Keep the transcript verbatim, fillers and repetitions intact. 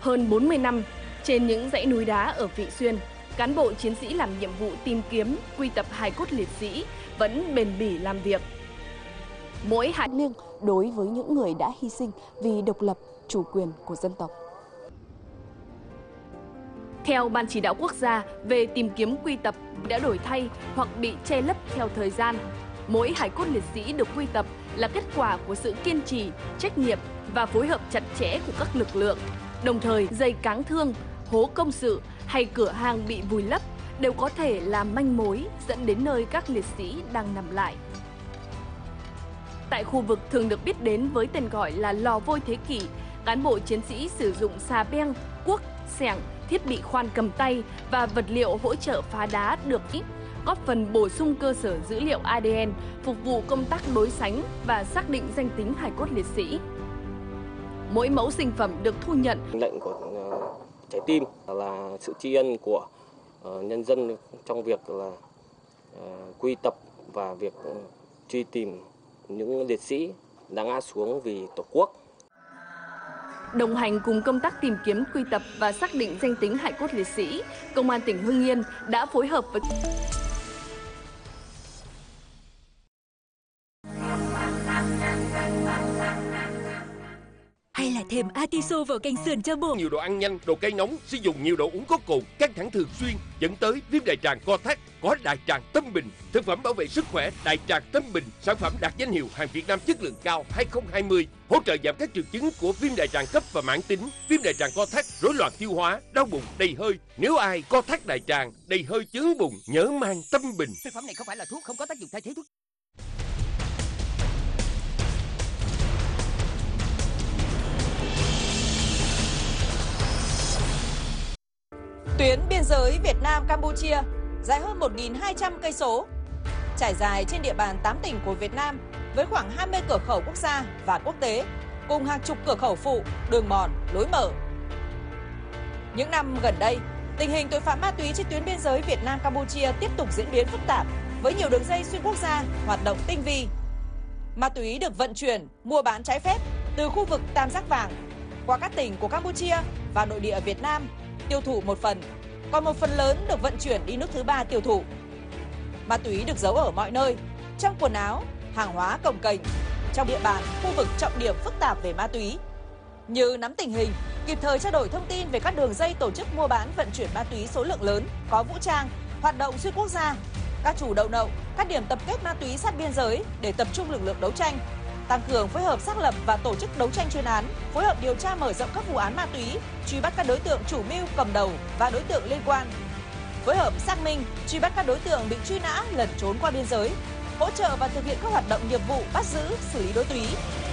Hơn bốn mươi năm, trên những dãy núi đá ở Vị Xuyên, cán bộ chiến sĩ làm nhiệm vụ tìm kiếm, quy tập hài cốt liệt sĩ vẫn bền bỉ làm việc. Mỗi hạt liêng đối với những người đã hy sinh vì độc lập, chủ quyền của dân tộc. Theo Ban Chỉ đạo Quốc gia về tìm kiếm quy tập đã đổi thay hoặc bị che lấp theo thời gian, mỗi hài cốt liệt sĩ được quy tập là kết quả của sự kiên trì, trách nhiệm và phối hợp chặt chẽ của các lực lượng. Đồng thời, dây cáng thương, hố công sự hay cửa hàng bị vùi lấp đều có thể là manh mối dẫn đến nơi các liệt sĩ đang nằm lại. Tại khu vực thường được biết đến với tên gọi là lò vôi thế kỷ, cán bộ chiến sĩ sử dụng xà beng, cuốc, xẻng, thiết bị khoan cầm tay và vật liệu hỗ trợ phá đá được ít, góp phần bổ sung cơ sở dữ liệu a đê en, phục vụ công tác đối sánh và xác định danh tính hài cốt liệt sĩ. Mỗi mẫu sinh phẩm được thu nhận. Lệnh của uh, trái tim là sự tri ân của uh, nhân dân trong việc là uh, quy tập và việc uh, truy tìm những liệt sĩ đã ngã xuống vì Tổ quốc. Đồng hành cùng công tác tìm kiếm, quy tập và xác định danh tính hài cốt liệt sĩ, Công an tỉnh Hưng Yên đã phối hợp với hay là thêm Atiso vào canh sườn cho bụng. Nhiều đồ ăn nhanh, đồ cay nóng, sử dụng nhiều đồ uống có cồn, căng thẳng thường xuyên dẫn tới viêm đại tràng co thắt. Có đại tràng Tâm Bình, thực phẩm bảo vệ sức khỏe đại tràng Tâm Bình, sản phẩm đạt danh hiệu hàng Việt Nam chất lượng cao hai không hai không, hỗ trợ giảm các triệu chứng của viêm đại tràng cấp và mãn tính, viêm đại tràng co thắt, rối loạn tiêu hóa, đau bụng, đầy hơi. Nếu ai co thắt đại tràng, đầy hơi, chướng bụng, nhớ mang Tâm Bình. Thực phẩm này không phải là thuốc, không có tác dụng thay thế thuốc. Tuyến biên giới Việt Nam Campuchia dài hơn một nghìn hai trăm cây số, trải dài trên địa bàn tám tỉnh của Việt Nam với khoảng hai mươi cửa khẩu quốc gia và quốc tế, cùng hàng chục cửa khẩu phụ, đường mòn, lối mở. Những năm gần đây, tình hình tội phạm ma túy trên tuyến biên giới Việt Nam Campuchia tiếp tục diễn biến phức tạp với nhiều đường dây xuyên quốc gia hoạt động tinh vi. Ma túy được vận chuyển, mua bán trái phép từ khu vực Tam Giác Vàng qua các tỉnh của Campuchia vào nội địa Việt Nam tiêu thụ một phần, còn một phần lớn được vận chuyển đi nước thứ ba tiêu thụ. Ma túy được giấu ở mọi nơi, trong quần áo, hàng hóa cồng kềnh, trong địa bàn, khu vực trọng điểm phức tạp về ma túy. Như nắm tình hình, kịp thời trao đổi thông tin về các đường dây tổ chức mua bán vận chuyển ma túy số lượng lớn, có vũ trang, hoạt động xuyên quốc gia, các chủ đậu nậu, các điểm tập kết ma túy sát biên giới để tập trung lực lượng đấu tranh, tăng cường phối hợp xác lập và tổ chức đấu tranh chuyên án, phối hợp điều tra mở rộng các vụ án ma túy, truy bắt các đối tượng chủ mưu cầm đầu và đối tượng liên quan, phối hợp xác minh, truy bắt các đối tượng bị truy nã lẩn trốn qua biên giới, hỗ trợ và thực hiện các hoạt động nghiệp vụ bắt giữ, xử lý đối túy.